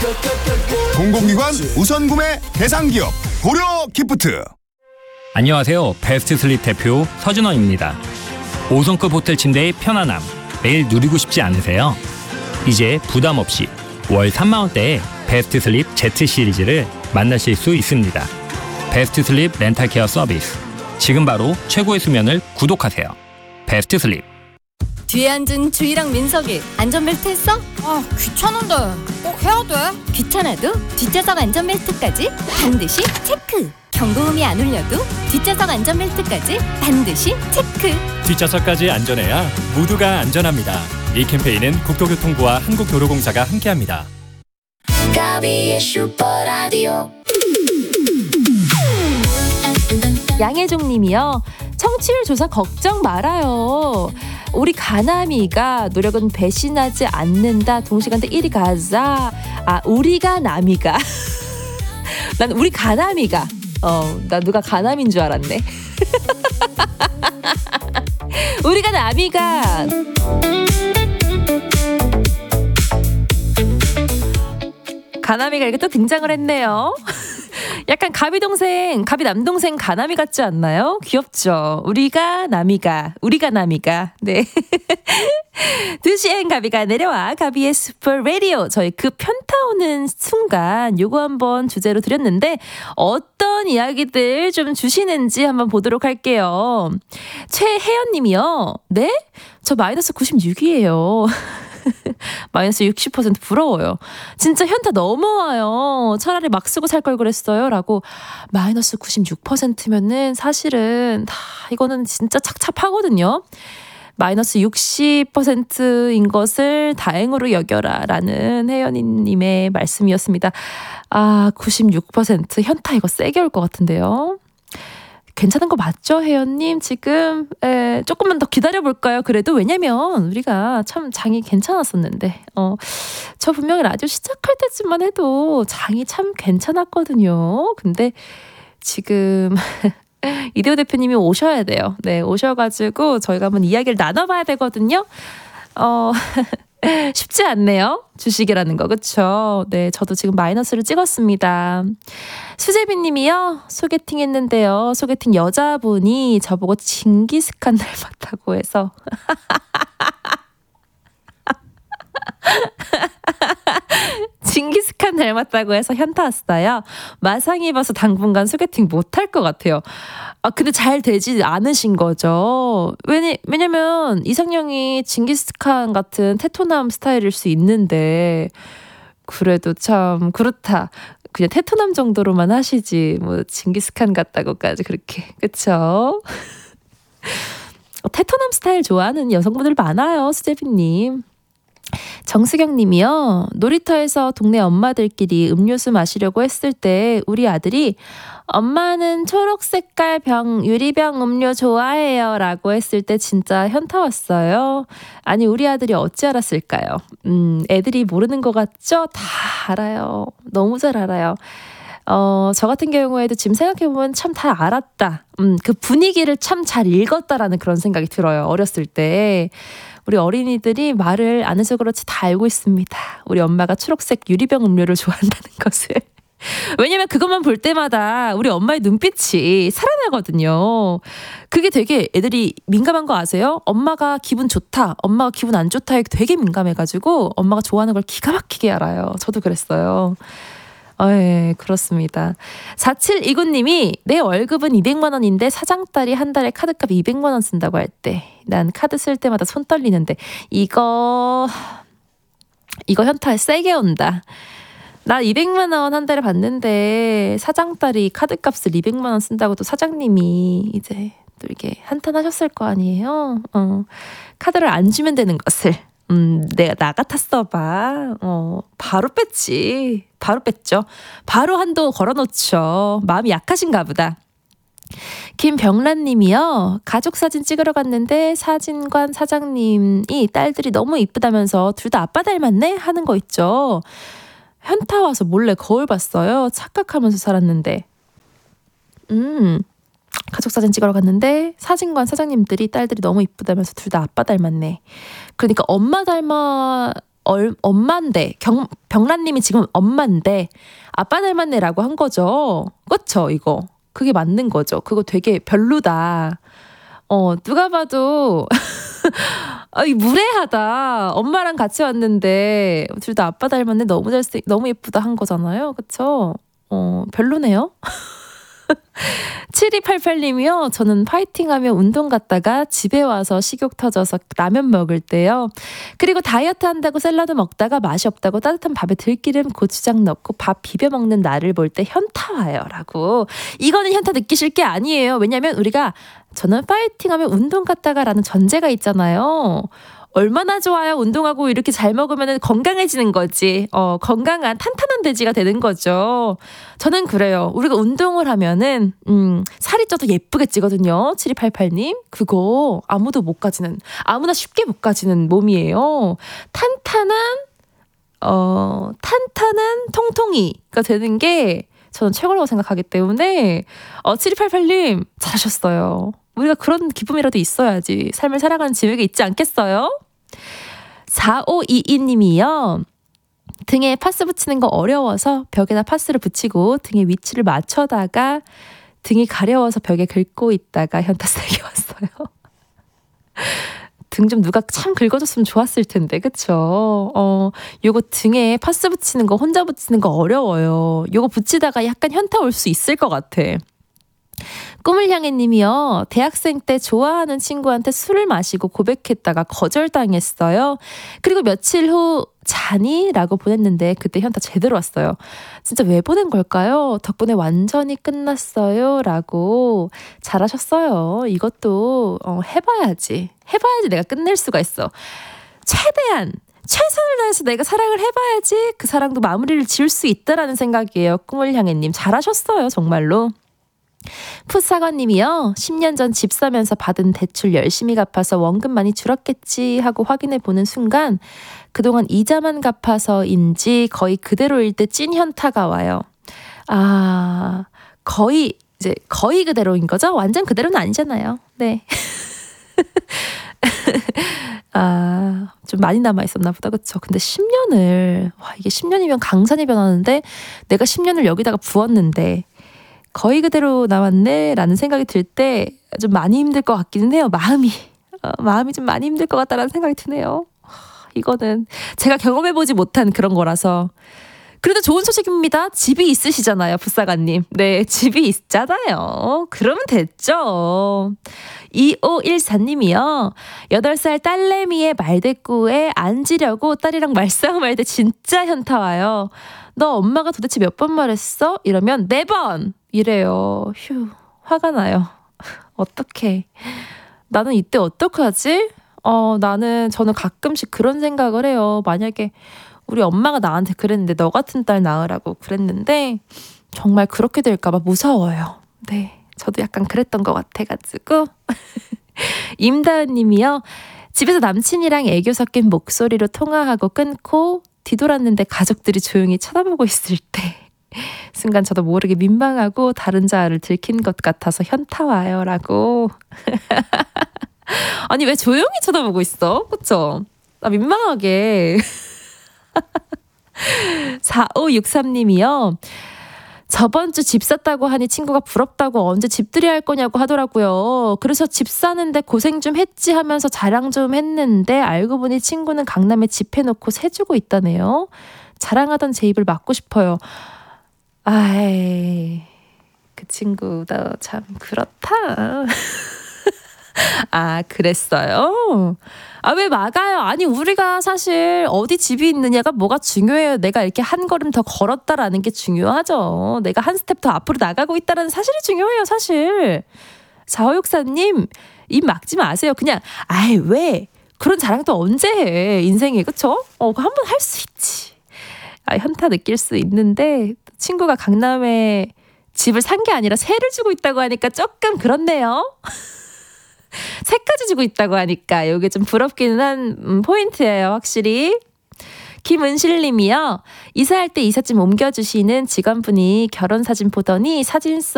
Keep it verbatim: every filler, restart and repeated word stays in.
공공기관 우선구매 대상기업 고려기프트. 안녕하세요. 베스트슬립 대표 서준원입니다. 오 성급 호텔 침대의 편안함 매일 누리고 싶지 않으세요? 이제 부담 없이 월 삼만 원대에 베스트슬립 Z 시리즈를 만나실 수 있습니다. 베스트슬립 렌탈케어 서비스. 지금 바로 최고의 수면을 구독하세요. 베스트슬립. 뒤에 앉은 주희랑 민석이 안전벨트 했어? 아 귀찮은데 꼭 해야 돼? 귀찮아도 뒷좌석 안전벨트까지 반드시 체크. 경고음이 안 울려도 뒷좌석 안전벨트까지 반드시 체크. 뒷좌석까지 안전해야 모두가 안전합니다. 이 캠페인은 국토교통부와 한국도로공사가 함께합니다. 가비의 슈퍼라디오. 양혜종님이요. 청취율 조사 걱정 말아요. 우리 가남이가 노력은 배신하지 않는다. 동시간대 일 위 가자. 아 우리가 남이가. 난 우리 가남이가. 어, 나 누가 가남인 줄 알았네. 우리가 남이가. 가남이가 이렇게 또 등장을 했네요. 약간 가비 동생, 가비 남동생 가남이 같지 않나요? 귀엽죠? 우리가 남이가, 우리가 남이가. 네. 두 시엔 가비가 내려와 가비의 슈퍼 라디오. 저희 그 편타 오는 순간 요거 한번 주제로 드렸는데 어떤 이야기들 좀 주시는지 한번 보도록 할게요. 최혜연 님이요. 네? 저 마이너스 구십육이에요. 마이너스 육십 퍼센트 부러워요. 진짜 현타 넘어와요. 차라리 막 쓰고 살 걸 그랬어요. 라고. 마이너스 구십육 퍼센트면은 사실은 다 이거는 진짜 착잡하거든요. 마이너스 육십 퍼센트인 것을 다행으로 여겨라 라는 혜연이님의 말씀이었습니다. 아 구십육 퍼센트 현타 이거 세게 올 것 같은데요. 괜찮은 거 맞죠, 혜연님? 지금 에, 조금만 더 기다려볼까요? 그래도 왜냐면 우리가 참 장이 괜찮았었는데 어, 저 분명히 라디오 시작할 때쯤만 해도 장이 참 괜찮았거든요. 근데 지금 이대호 대표님이 오셔야 돼요. 네, 오셔가지고 저희가 한번 이야기를 나눠봐야 되거든요. 어... 쉽지 않네요. 주식이라는 거 그쵸? 네, 저도 지금 마이너스를 찍었습니다. 수재빈 님이요. 소개팅 했는데요. 소개팅 여자분이 저보고 징기스칸 닮았다고 해서 징기스칸 닮았다고 해서 현타 왔어요. 마상 입어서 당분간 소개팅 못할 것 같아요. 아 근데 잘 되지 않으신 거죠. 왜냐, 왜냐면 이상형이 징기스칸 같은 테토남 스타일일 수 있는데 그래도 참 그렇다. 그냥 테토남 정도로만 하시지 뭐 징기스칸 같다고까지 그렇게 그쵸? 테토남 스타일 좋아하는 여성분들 많아요. 수재빈님. 정수경 님이요. 놀이터에서 동네 엄마들끼리 음료수 마시려고 했을 때 우리 아들이 엄마는 초록 색깔 병, 유리병 음료 좋아해요 라고 했을 때 진짜 현타 왔어요. 아니 우리 아들이 어찌 알았을까요? 음, 애들이 모르는 것 같죠? 다 알아요. 너무 잘 알아요. 어, 저 같은 경우에도 지금 생각해보면 참 다 알았다. 음, 그 분위기를 참 잘 읽었다라는 그런 생각이 들어요. 어렸을 때. 우리 어린이들이 말을 안 해서 그렇지 다 알고 있습니다. 우리 엄마가 초록색 유리병 음료를 좋아한다는 것을. 왜냐면 그것만 볼 때마다 우리 엄마의 눈빛이 살아나거든요. 그게 되게 애들이 민감한 거 아세요? 엄마가 기분 좋다, 엄마가 기분 안 좋다에 되게 민감해가지고 엄마가 좋아하는 걸 기가 막히게 알아요. 저도 그랬어요. 예, 그렇습니다. 사칠이구 님이 내 월급은 이백만 원인데 사장딸이 한 달에 카드값 이백만 원 쓴다고 할 때 난 카드 쓸 때마다 손 떨리는데 이거 이거 현타 세게 온다. 나 이백만 원 한 달에 받는데 사장딸이 카드값을 이백만 원 쓴다고 또 사장님이 이제 또 이렇게 한탄하셨을 거 아니에요. 어, 카드를 안 주면 되는 것을 음, 내가 나 같았어 봐. 어, 바로 뺐지. 바로 뺐죠. 바로 한도 걸어놓죠. 마음이 약하신가 보다. 김병란 님이요. 가족 사진 찍으러 갔는데 사진관 사장님이 딸들이 너무 이쁘다면서 둘 다 아빠 닮았네? 하는 거 있죠. 현타 와서 몰래 거울 봤어요. 착각하면서 살았는데. 음, 가족 사진 찍으러 갔는데 사진관 사장님들이 딸들이 너무 이쁘다면서 둘 다 아빠 닮았네. 그러니까 엄마 닮아 얼, 엄만데 경, 병란님이 지금 엄만데 아빠 닮았네라고 한 거죠. 그쵸 이거. 그게 맞는 거죠. 그거 되게 별로다. 어 누가 봐도 아, 이 무례하다. 엄마랑 같이 왔는데 둘 다 아빠 닮았네. 너무 잘생 너무 예쁘다 한 거잖아요. 그쵸? 어 별로네요. 칠이팔팔님이요. 저는 파이팅하며 운동 갔다가 집에 와서 식욕 터져서 라면 먹을 때요. 그리고 다이어트 한다고 샐러드 먹다가 맛이 없다고 따뜻한 밥에 들기름 고추장 넣고 밥 비벼 먹는 나를 볼 때 현타 와요. 라고. 이거는 현타 느끼실 게 아니에요. 왜냐면 우리가 저는 파이팅하며 운동 갔다가 라는 전제가 있잖아요. 얼마나 좋아요. 운동하고 이렇게 잘 먹으면 건강해지는 거지. 어, 건강한 탄탄한 돼지가 되는 거죠. 저는 그래요. 우리가 운동을 하면은 음, 살이 쪄도 예쁘게 찌거든요. 칠이팔팔님. 그거 아무도 못 가지는, 아무나 쉽게 못 가지는 몸이에요. 탄탄한 어, 탄탄한 통통이가 되는 게 저는 최고라고 생각하기 때문에 어, 칠이팔팔님 잘하셨어요. 우리가 그런 기쁨이라도 있어야지 삶을 살아가는 지옥에 있지 않겠어요? 사오이이님이요. 등에 파스 붙이는 거 어려워서 벽에다 파스를 붙이고 등의 위치를 맞춰다가 등이 가려워서 벽에 긁고 있다가 현타 세게 왔어요. 등 좀 누가 참 긁어줬으면 좋았을 텐데, 그쵸? 어, 요거 등에 파스 붙이는 거 혼자 붙이는 거 어려워요. 요거 붙이다가 약간 현타 올 수 있을 것 같아. 꿈을 향해 님이요. 대학생 때 좋아하는 친구한테 술을 마시고 고백했다가 거절당했어요. 그리고 며칠 후 자니? 라고 보냈는데 그때 현타 제대로 왔어요. 진짜 왜 보낸 걸까요? 덕분에 완전히 끝났어요. 라고. 잘하셨어요. 이것도 어, 해봐야지. 해봐야지 내가 끝낼 수가 있어. 최대한 최선을 다해서 내가 사랑을 해봐야지 그 사랑도 마무리를 지을 수 있다라는 생각이에요. 꿈을 향해 님 잘하셨어요. 정말로. 풋사과님이요. 십 년 전 집 사면서 받은 대출 열심히 갚아서 원금 많이 줄었겠지 하고 확인해 보는 순간 그동안 이자만 갚아서인지 거의 그대로일 때 찐 현타가 와요. 아, 거의 이제 거의 그대로인 거죠? 완전 그대로는 아니잖아요. 네. 아, 좀 많이 남아 있었나 보다. 그쵸? 근데 십 년을 와, 이게 십 년이면 강산이 변하는데 내가 십 년을 여기다가 부었는데 거의 그대로 나왔네 라는 생각이 들 때 좀 많이 힘들 것 같기는 해요. 마음이 어, 마음이 좀 많이 힘들 것 같다라는 생각이 드네요. 이거는 제가 경험해보지 못한 그런 거라서. 그래도 좋은 소식입니다. 집이 있으시잖아요, 풋사가님. 네, 집이 있잖아요. 그러면 됐죠. 이오일사님이요. 여덟 살 딸내미의 말대꾸에 앉으려고 딸이랑 말싸움할 때 진짜 현타 와요. 너 엄마가 도대체 몇 번 말했어? 이러면 네 번! 이래요. 휴, 화가 나요. 어떡해. 나는 이때 어떡하지? 어, 나는, 저는 가끔씩 그런 생각을 해요. 만약에 우리 엄마가 나한테 그랬는데 너 같은 딸 낳으라고 그랬는데 정말 그렇게 될까봐 무서워요. 네, 저도 약간 그랬던 것 같아가지고. 임다은 님이요. 집에서 남친이랑 애교 섞인 목소리로 통화하고 끊고 뒤돌았는데 가족들이 조용히 쳐다보고 있을 때 순간 저도 모르게 민망하고 다른 자아를 들킨 것 같아서 현타 와요 라고. 아니 왜 조용히 쳐다보고 있어? 그쵸? 나 민망하게. 사오육삼님이요. 저번 주 집 샀다고 하니 친구가 부럽다고 언제 집들이 할 거냐고 하더라고요. 그래서 집 사는데 고생 좀 했지 하면서 자랑 좀 했는데 알고 보니 친구는 강남에 집 해놓고 세 주고 있다네요. 자랑하던 제 입을 막고 싶어요. 아이, 그 친구도 참 그렇다. 아, 그랬어요? 아, 왜 막아요? 아니, 우리가 사실 어디 집이 있느냐가 뭐가 중요해요. 내가 이렇게 한 걸음 더 걸었다라는 게 중요하죠. 내가 한 스텝 더 앞으로 나가고 있다라는 사실이 중요해요, 사실. 사오육사님, 입 막지 마세요. 그냥, 아이, 왜? 그런 자랑 또 언제 해, 인생에. 그쵸? 어, 한 번 할 수 있지. 아, 현타 느낄 수 있는데, 친구가 강남에 집을 산 게 아니라 세를 주고 있다고 하니까 조금 그렇네요. 새까지 주고 있다고 하니까 이게 좀 부럽기는 한 음, 포인트예요, 확실히. 김은실님이요. 이사할 때 이삿짐 옮겨주시는 직원분이 결혼 사진 보더니 사진 속